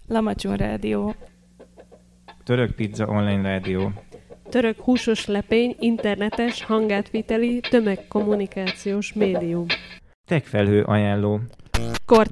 Lamacson Rádió. Török Pizza Online Rádió. Török húsos lepény, internetes, hangátviteli, tömegkommunikációs médium. Tech felhő ajánló.